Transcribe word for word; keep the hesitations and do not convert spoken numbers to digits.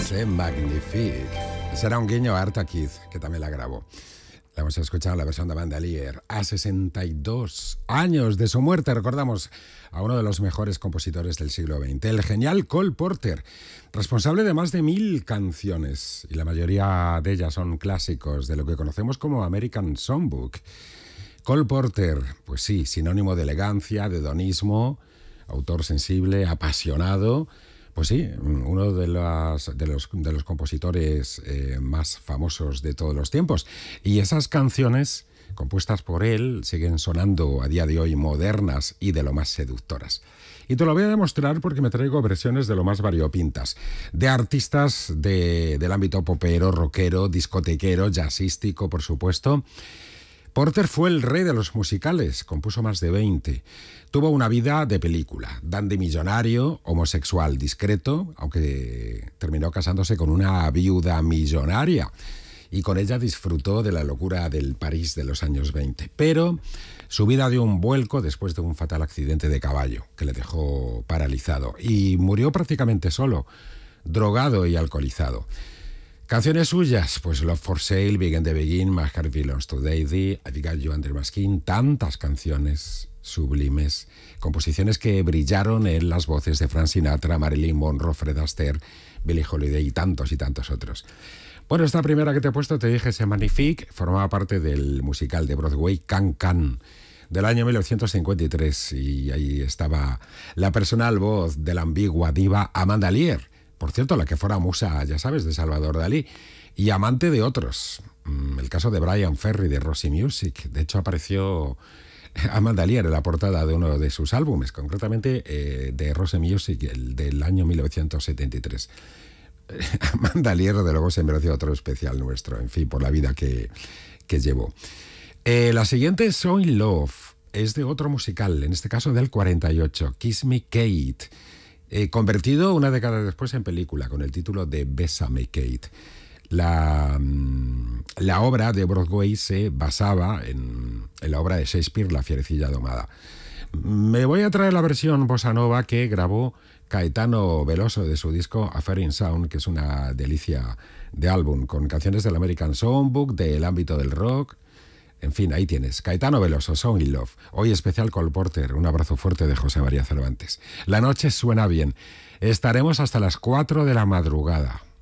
C'est magnifique. Será un guiño a Arta Keith, que también la grabó. La hemos escuchado en la versión de Bandalier. A sesenta y dos años de su muerte recordamos a uno de los mejores compositores del siglo veinte, el genial Cole Porter, responsable de más de mil canciones, y la mayoría de ellas son clásicos de lo que conocemos como American Songbook. Cole Porter, pues sí, sinónimo de elegancia, de hedonismo, autor sensible, apasionado. Pues sí, uno de, las, de, los, de los compositores eh, más famosos de todos los tiempos. Y esas canciones compuestas por él siguen sonando a día de hoy modernas y de lo más seductoras. Y te lo voy a demostrar porque me traigo versiones de lo más variopintas, de artistas de, del ámbito popero, rockero, discotequero, jazzístico, por supuesto. Porter fue el rey de los musicales, compuso más de veinte. Tuvo una vida de película, dandy millonario, homosexual discreto, aunque terminó casándose con una viuda millonaria y con ella disfrutó de la locura del París de los años veinte. Pero su vida dio un vuelco después de un fatal accidente de caballo que le dejó paralizado y murió prácticamente solo, drogado y alcoholizado. Canciones suyas, pues Love for Sale, Begin the Begin, My Heart Belongs to Daisy, I've Got You Under My Skin, tantas canciones sublimes, composiciones que brillaron en las voces de Frank Sinatra, Marilyn Monroe, Fred Astaire, Billie Holiday y tantos y tantos otros. Bueno, esta primera que te he puesto, te dije, C'est magnifique, formaba parte del musical de Broadway Can Can, del año mil novecientos cincuenta y tres, y ahí estaba la personal voz de la ambigua diva Amanda Lear. Por cierto, la que fuera musa, ya sabes, de Salvador Dalí, y amante de otros. El caso de Brian Ferry, de Roxy Music. De hecho, apareció Amanda Lear en la portada de uno de sus álbumes, concretamente eh, de Roxy Music, el del año mil novecientos setenta y tres. Amanda Lear, de luego, se mereció otro especial nuestro, en fin, por la vida que, que llevó. Eh, la siguiente, So in Love, es de otro musical, en este caso del cuarenta y ocho, Kiss Me Kate. Eh, convertido una década después en película con el título de Bésame Kate. La, la obra de Broadway se basaba en, en la obra de Shakespeare, La fierecilla domada. Me voy a traer la versión bossa nova que grabó Caetano Veloso de su disco Affair in Sound, que es una delicia de álbum, con canciones del American Songbook, del ámbito del rock. En fin, ahí tienes, Caetano Veloso, So in Love. Hoy especial Cole Porter, un abrazo fuerte de José María Cervantes. La noche suena bien. Estaremos hasta las cuatro de la madrugada.